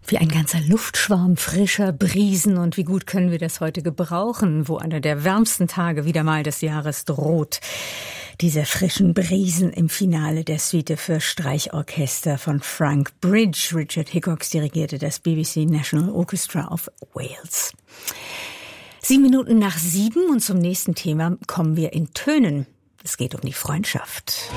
Wie ein ganzer Luftschwarm frischer Brisen, und wie gut können wir das heute gebrauchen, wo einer der wärmsten Tage wieder mal des Jahres droht. Diese frischen Brisen im Finale der Suite für Streichorchester von Frank Bridge. Richard Hickox dirigierte das BBC National Orchestra of Wales. 7:07 und zum nächsten Thema kommen wir in Tönen. Es geht um die Freundschaft.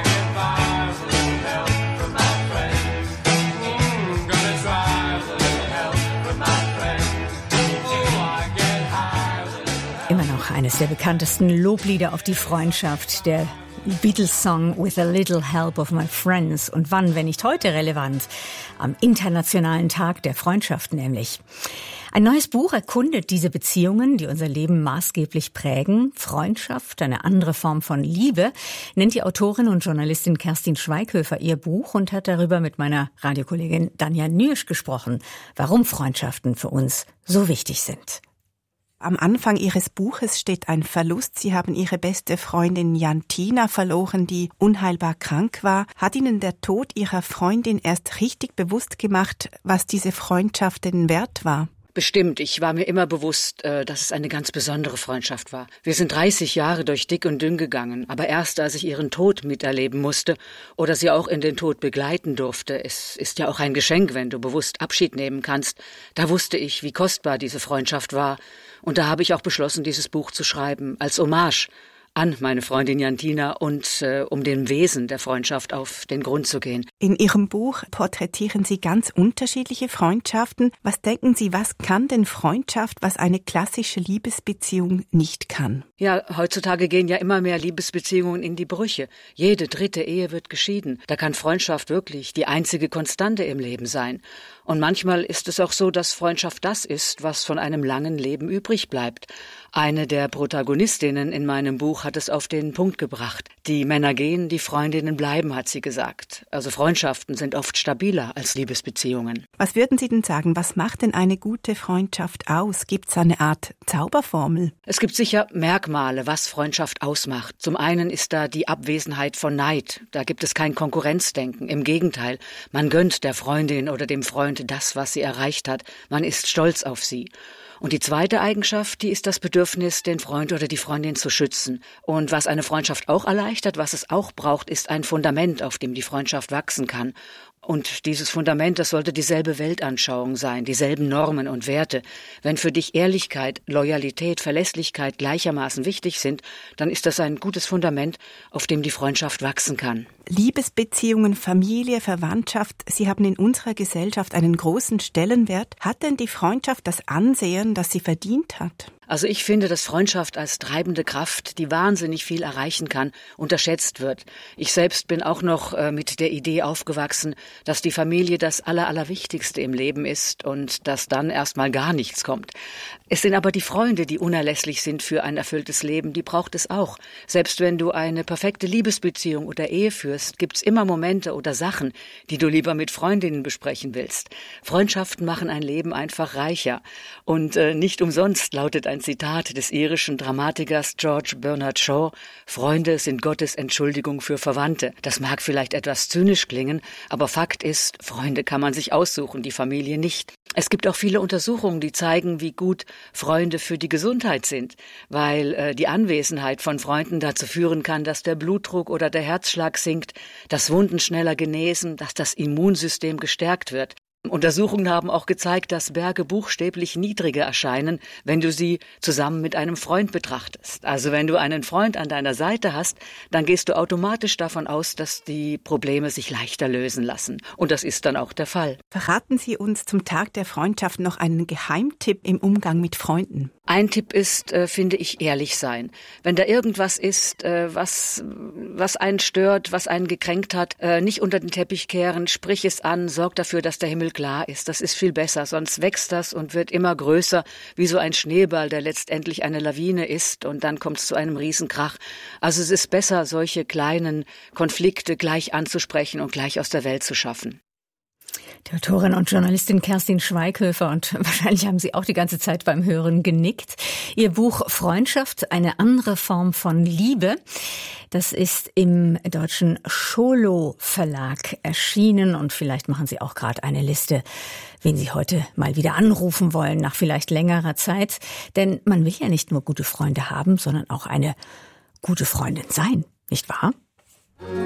Immer noch eines der bekanntesten Loblieder auf die Freundschaft, der Beatles-Song With a Little Help of My Friends. Und wann, wenn nicht heute, relevant? Am Internationalen Tag der Freundschaft nämlich. Ein neues Buch erkundet diese Beziehungen, die unser Leben maßgeblich prägen. Freundschaft, eine andere Form von Liebe, nennt die Autorin und Journalistin Kerstin Schweighöfer ihr Buch und hat darüber mit meiner Radiokollegin Danja Nürsch gesprochen, warum Freundschaften für uns so wichtig sind. Am Anfang Ihres Buches steht ein Verlust. Sie haben Ihre beste Freundin Jantina verloren, die unheilbar krank war. Hat Ihnen der Tod Ihrer Freundin erst richtig bewusst gemacht, was diese Freundschaft denn wert war? Bestimmt. Ich war mir immer bewusst, dass es eine ganz besondere Freundschaft war. Wir sind 30 Jahre durch dick und dünn gegangen, aber erst als ich ihren Tod miterleben musste oder sie auch in den Tod begleiten durfte, es ist ja auch ein Geschenk, wenn du bewusst Abschied nehmen kannst, da wusste ich, wie kostbar diese Freundschaft war. Und da habe ich auch beschlossen, dieses Buch zu schreiben, als Hommage an meine Freundin Jantina und um dem Wesen der Freundschaft auf den Grund zu gehen. In Ihrem Buch porträtieren Sie ganz unterschiedliche Freundschaften. Was denken Sie, was kann denn Freundschaft, was eine klassische Liebesbeziehung nicht kann? Ja, heutzutage gehen ja immer mehr Liebesbeziehungen in die Brüche. Jede dritte Ehe wird geschieden. Da kann Freundschaft wirklich die einzige Konstante im Leben sein. Und manchmal ist es auch so, dass Freundschaft das ist, was von einem langen Leben übrig bleibt. Eine der Protagonistinnen in meinem Buch hat es auf den Punkt gebracht. Die Männer gehen, die Freundinnen bleiben, hat sie gesagt. Also Freundschaften sind oft stabiler als Liebesbeziehungen. Was würden Sie denn sagen, was macht denn eine gute Freundschaft aus? Gibt es eine Art Zauberformel? Es gibt sicher Merkmale, was Freundschaft ausmacht. Zum einen ist da die Abwesenheit von Neid. Da gibt es kein Konkurrenzdenken. Im Gegenteil, man gönnt der Freundin oder dem Freund das, was sie erreicht hat. Man ist stolz auf sie. Und die zweite Eigenschaft, die ist das Bedürfnis, den Freund oder die Freundin zu schützen. Und was eine Freundschaft auch erleichtert, was es auch braucht, ist ein Fundament, auf dem die Freundschaft wachsen kann. Und dieses Fundament, das sollte dieselbe Weltanschauung sein, dieselben Normen und Werte. Wenn für dich Ehrlichkeit, Loyalität, Verlässlichkeit gleichermaßen wichtig sind, dann ist das ein gutes Fundament, auf dem die Freundschaft wachsen kann. Liebesbeziehungen, Familie, Verwandtschaft, sie haben in unserer Gesellschaft einen großen Stellenwert. Hat denn die Freundschaft das Ansehen, das sie verdient hat? Also ich finde, dass Freundschaft als treibende Kraft, die wahnsinnig viel erreichen kann, unterschätzt wird. Ich selbst bin auch noch mit der Idee aufgewachsen, dass die Familie das Allerwichtigste im Leben ist und dass dann erstmal gar nichts kommt. Es sind aber die Freunde, die unerlässlich sind für ein erfülltes Leben, die braucht es auch. Selbst wenn du eine perfekte Liebesbeziehung oder Ehe führst, gibt's immer Momente oder Sachen, die du lieber mit Freundinnen besprechen willst. Freundschaften machen ein Leben einfach reicher. Und nicht umsonst lautet ein Zitat des irischen Dramatikers George Bernard Shaw: Freunde sind Gottes Entschuldigung für Verwandte. Das mag vielleicht etwas zynisch klingen, aber Fakt ist, Freunde kann man sich aussuchen, die Familie nicht. Es gibt auch viele Untersuchungen, die zeigen, wie gut Freunde für die Gesundheit sind, weil die Anwesenheit von Freunden dazu führen kann, dass der Blutdruck oder der Herzschlag sinkt, dass Wunden schneller genesen, dass das Immunsystem gestärkt wird. Untersuchungen haben auch gezeigt, dass Berge buchstäblich niedriger erscheinen, wenn du sie zusammen mit einem Freund betrachtest. Also wenn du einen Freund an deiner Seite hast, dann gehst du automatisch davon aus, dass die Probleme sich leichter lösen lassen. Und das ist dann auch der Fall. Verraten Sie uns zum Tag der Freundschaft noch einen Geheimtipp im Umgang mit Freunden. Ein Tipp ist, finde ich, ehrlich sein. Wenn da irgendwas ist, was einen stört, was einen gekränkt hat, nicht unter den Teppich kehren, sprich es an, sorg dafür, dass der Himmel klar ist. Das ist viel besser, sonst wächst das und wird immer größer, wie so ein Schneeball, der letztendlich eine Lawine ist, und dann kommt es zu einem Riesenkrach. Also es ist besser, solche kleinen Konflikte gleich anzusprechen und gleich aus der Welt zu schaffen. Die Autorin und Journalistin Kerstin Schweighöfer, und wahrscheinlich haben Sie auch die ganze Zeit beim Hören genickt. Ihr Buch Freundschaft, eine andere Form von Liebe, das ist im deutschen Scholo Verlag erschienen, und vielleicht machen Sie auch gerade eine Liste, wen Sie heute mal wieder anrufen wollen, nach vielleicht längerer Zeit. Denn man will ja nicht nur gute Freunde haben, sondern auch eine gute Freundin sein, nicht wahr?